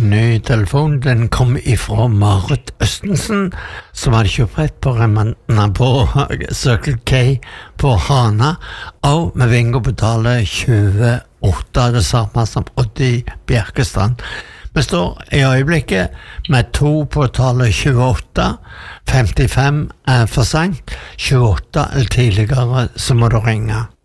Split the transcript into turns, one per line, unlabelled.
ny telefon. Den kom ifra Marit Østensen, som hadde kjøpt rett på remantene på Circle K på Hana, og med Vingo betaler 28, det samme som Oddi Bjerkestrand. Vi står i øyeblikket med 2 på tallet 28, 55 for sent, 28 eller tidligere så må du ringe.